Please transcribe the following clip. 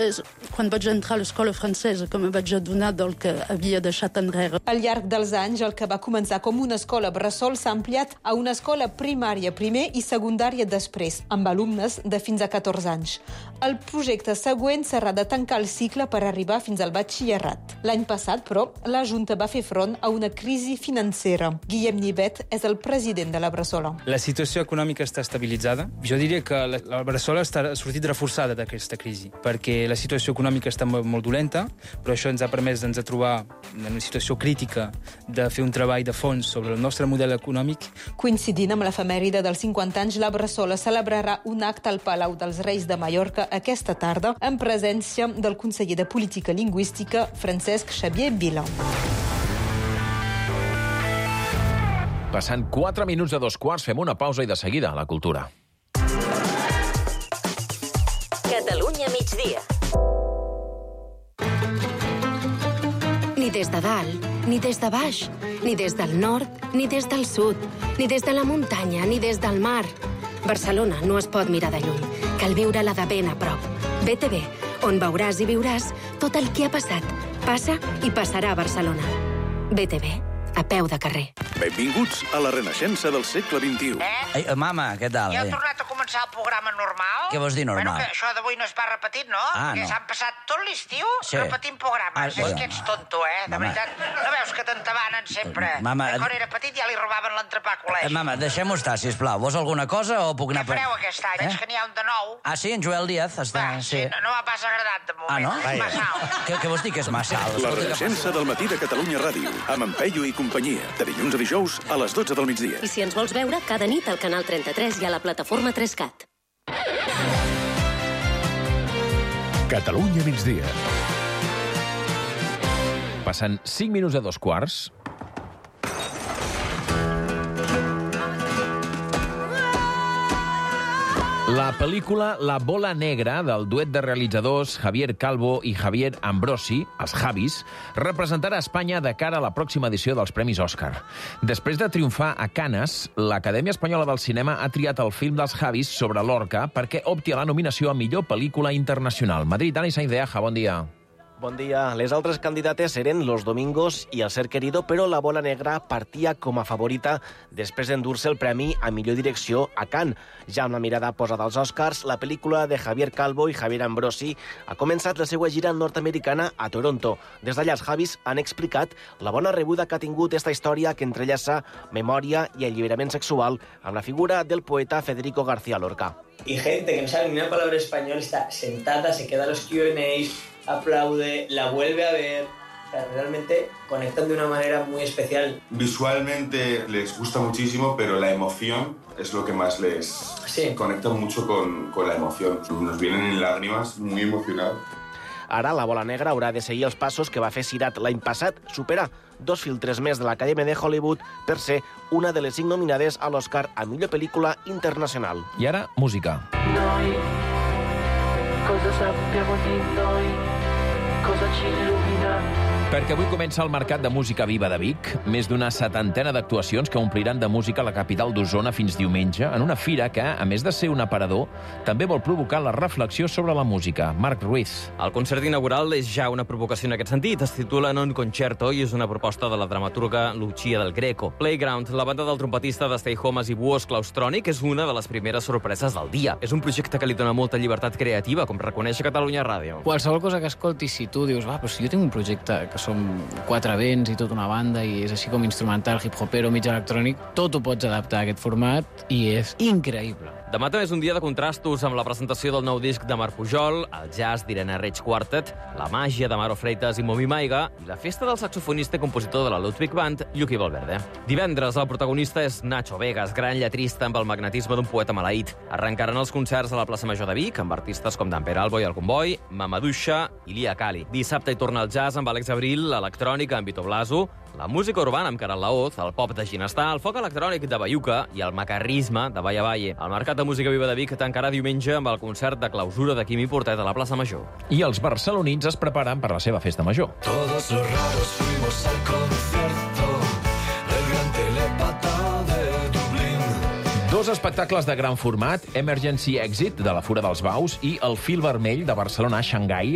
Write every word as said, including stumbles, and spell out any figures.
francès, quan vaig entrar a l'escola francesa, que me vaig adonar del que havia deixat enrere. Al llarg dels anys, el que va començar com una escola bressol s'ha ampliat a una escola primària primer i secundària després, amb alumnes de fins a catorze anys. El projecte següent serà de tancar el cicle per arribar fins al batxillerat. L'any passat, però, la Junta va fer front a una crisi financera. Guillem Nibet és el president de la Bressola. La situació econòmica està estabilitzada. Jo diria que la, la Bressola està sortit reforçada d'aquesta crisi, perquè la situació econòmica està molt, molt dolenta, però això ens ha permès doncs, de trobar en una situació crítica de fer un treball de fons sobre el nostre model econòmic. Coincidint amb l'efemèride dels cinquanta anys, la Bressola celebrarà un acte al Palau dels Reis de Mallorca aquesta tarda, en presència del conseller de Política Lingüística, Francesc Xavier Vila. Passant quatre minuts de dos quarts, fem una pausa i de seguida a la cultura. Catalunya migdia. Ni des de dalt, ni des de baix, ni des del nord, ni des del sud, ni des de la muntanya, ni des del mar. Barcelona no es pot mirar de lluny. Cal viure-la de ben a prop. B T V, on veuràs i viuràs tot el que ha passat, passa i passarà a Barcelona. B T V, a peu de carrer. Benvinguts a la renaixença del segle vint-i-u. Eh? Ei, mama, què tal? Ja heu tornat a començar el programa normal? Què vols dir normal? Bueno, que això d'avui no es va repetit, no? Ah, Perquè no. s'han passat tot l'estiu Sí. repetint programes. Ah, És bueno. que ets tonto, eh? De Mama. veritat. No veus que t'entabanen sempre? Mama, Que quan era petit ja li robaven l'entrepà a col·legi. Eh, mama, deixem-ho estar, sisplau. Vols alguna cosa o puc anar... Què fareu aquest any? Eh? Veig que n'hi ha un de nou. Ah, sí, en Joel Díaz està... Va, sí, no, no m'ha pas agradat de moment. Ah, no? És massa alt. Què, què vols dir que és massa alt? La Escolta, que renaixença del matí de Catalunya Ràdio, amb en Peyu i companyia, de dilluns a dijous a les dotze del migdia. I si ens vols veure, cada nit al canal trenta-tres i a la plataforma tres cat. Catalunya migdia. Passant cinc minuts de dos quarts. La pel·lícula La bola negra, del duet de realitzadors Javier Calvo i Javier Ambrosi, els Javis, representarà Espanya de cara a la pròxima edició dels Premis Òscar. Després de triomfar a Cannes, l'Acadèmia Espanyola del Cinema ha triat el film dels Javis sobre Lorca perquè opti a la nominació a millor pel·lícula internacional. Madrid, Ana Saindeaja, bon dia. Bon dia. Les altres candidates eren Los Domingos i El ser querido, però La bola negra partia com a favorita després d'endur-se el premi a millor direcció a Cannes. Ja amb la mirada posada als Oscars, la pel·lícula de Javier Calvo i Javier Ambrosi ha començat la seva gira nord-americana a Toronto. Des d'allà els Javis han explicat la bona rebuda que ha tingut esta història que entrellaça memòria i alliberament sexual amb la figura del poeta Federico García Lorca. Y gente que no sabe ni una palabra español está sentada, se queda a los Q and A, aplaude, la vuelve a ver. O sea, realmente conectan de una manera muy especial. Visualmente les gusta muchísimo, pero la emoción es lo que más les sí. conecta mucho con, con la emoción. Nos vienen lágrimas, muy emocionado. Ara la bola negra haurà de seguir els passos que va fer Sirat l'any passat, superar dos filtres més de l'Acadèmia de Hollywood per ser una de les cinc nominades a l'Oscar a millor pel·lícula internacional. I ara, música. Noi, cosa sappiamo di noi, cosa ci illumina. Perquè avui comença el Mercat de Música Viva de Vic, més d'una setantena d'actuacions que ompliran de música la capital d'Osona fins diumenge, en una fira que, a més de ser un aparador, també vol provocar la reflexió sobre la música. Marc Ruiz. El concert inaugural és ja una provocació en aquest sentit. Es titula Non Concerto i és una proposta de la dramaturga Lucia del Greco. Playground, la banda del trompetista de Stay Homes i Buos Claustronic, és una de les primeres sorpreses del dia. És un projecte que li dona molta llibertat creativa, com reconeix Catalunya Ràdio. Qualsevol cosa que escoltis, si tu dius, va, però si jo tinc un projecte que som quatre vents i tota una banda i és així com instrumental, hip-hopero, mig electrònic, tot ho pots adaptar a aquest format i és increïble. Demà també és un dia de contrastos amb la presentació del nou disc de Marc Pujol, el jazz d'Irene Reig Quartet, la màgia de Maro Freitas i Momi Maiga i la festa del saxofonista i compositor de la Ludwig Band, Lluqui Valverde. Divendres, el protagonista és Nacho Vegas, gran lletrista amb el magnetisme d'un poeta maleït. Arrencaran els concerts a la plaça Major de Vic amb artistes com Damper Albo i el Comboi, Mamadouxa i Lia Kali. Dissabte hi torna el jazz amb Àlex Abril, l'electrònica amb Vito Blaso, la música urbana amb Caral Laoz, el pop de Ginestar, el foc electrònic de Bayuca i el macarrisme de Valle Valle. El Mercat de Música Viva de Vic tancarà diumenge amb el concert de clausura de Quimi Portet a la plaça Major. I els barcelonins es preparen per la seva festa major. Todos los raros fuimos al concierto del gran telepata de Dublín. Dos espectacles de gran format, Emergency Exit, de la Fura dels Baus, i El fil vermell, de Barcelona a Xangai,